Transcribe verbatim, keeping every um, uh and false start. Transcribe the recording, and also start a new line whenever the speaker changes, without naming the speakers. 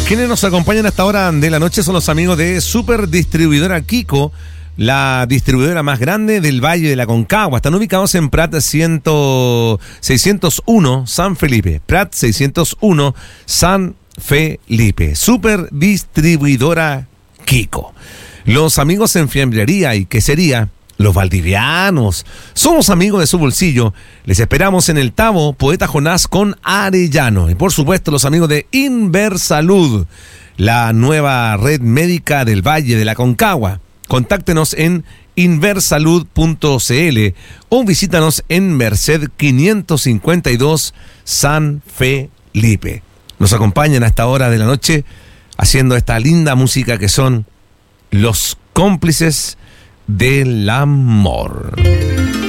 Quienes nos acompañan hasta ahora de la noche son los amigos de Super Distribuidora Kiko, la distribuidora más grande del Valle de la Concagua. Están ubicados en Prat seiscientos uno San Felipe. Prat seiscientos uno San Felipe. Super Distribuidora Kiko. Los amigos en fiambrería y quesería, los valdivianos, somos amigos de su bolsillo. Les esperamos en el Tabo Poeta Jonás con Arellano. Y por supuesto los amigos de Inversalud, la nueva red médica del Valle de la Concagua. Contáctenos en inversalud punto c l o visítanos en Merced quinientos cincuenta y dos San Felipe. Nos acompañan a esta hora de la noche haciendo esta linda música que son los cómplices del amor.